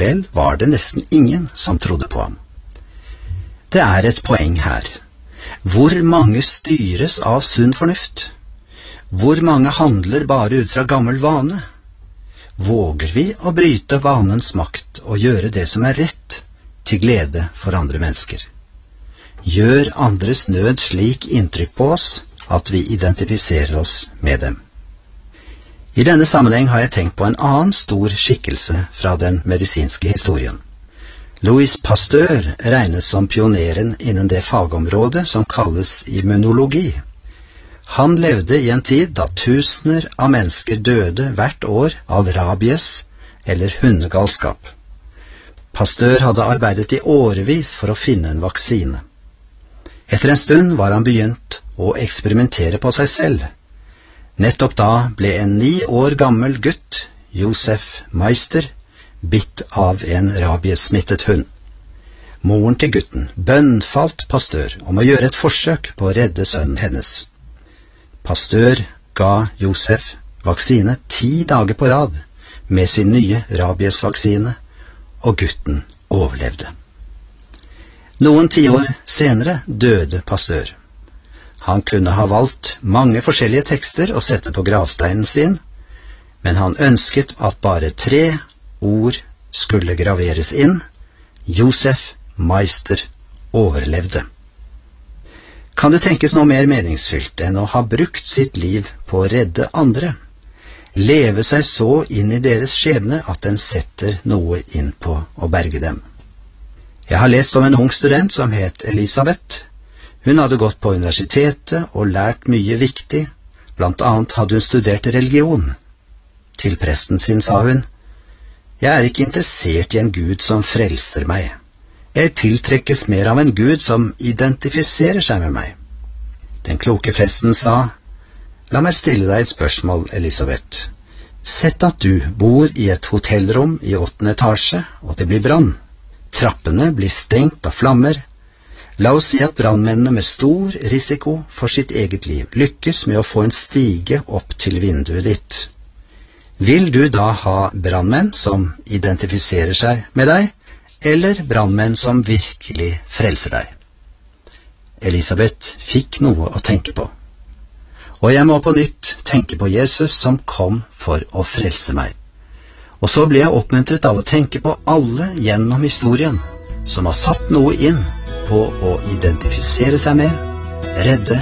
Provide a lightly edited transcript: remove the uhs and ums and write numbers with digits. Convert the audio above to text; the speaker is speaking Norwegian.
Likevel var det nesten ingen som trodde på ham. Det er et poeng her. Hvor mange styres av sunn fornuft? Hvor mange handler bare ut fra gammel vane? Våger vi å bryte vanens makt og gjøre det som er rett, til glede for andre mennesker? Gjør andres nød slik inntrykk på oss at vi identifiserer oss med dem? I denne sammenheng har jeg tenkt på en annen stor skikkelse fra den medisinske historien. Louis Pasteur regnes som pioneren innen det fagområdet som kalles immunologi. Han levde i en tid da tusener av mennesker døde hvert år av rabies eller hundegalskap. Pasteur hadde arbeidet i årevis for å finne en vaksine. Etter en stund var han begynt å eksperimentere på seg selv. Nettopp da ble en 9 år gammel gutt, Joseph Meister, bitt av en rabiessmittet hund. Moren til gutten bønnfalt Pasteur om å gjøre et forsøk på å redde sønnen hennes. Pasteur ga Joseph vaksine 10 dager på rad med sin nye rabiesvaksine, og gutten overlevde. Noen 10 år senere døde Pasteur. Han kunne ha valgt mange forskjellige tekster å sette på gravsteinen sin, men han ønsket at bare 3 ord skulle graveres inn: Joseph Meister overlevde. Kan det tenkes noe mer meningsfylt enn å ha brukt sitt liv på å redde andre? Leve seg så inn i deres skjebne at den setter noe inn på å berge dem. Jeg har lest om en ung student som het Elisabeth. Hun hadde gått på universitetet og lært mye viktig, blant annet hadde hun studert religion. Til presten sin sa hun: «Jeg er ikke interessert i en Gud som frelser meg. Jeg tiltrekkes mer av en Gud som identifiserer seg med meg.» Den kloke presten sa: «La meg stille deg et spørsmål, Elisabeth. Sett at du bor i et hotellrom i 8. etasje, og det blir brann. Trappene blir stengt av flammer. La oss si at brannmennene med stor risiko for sitt eget liv lykkes med å få en stige opp til vinduet ditt. Vil du da ha brannmenn som identifiserer seg med deg, eller brannmenn som virkelig frelser deg?» Elisabeth fikk noe å tenke på. Og jeg må på nytt tenke på Jesus som kom for å frelse meg. Og så ble jeg oppmuntret av å tenke på alle gjennom historien som har satt noe inn på å identifisere seg med, redde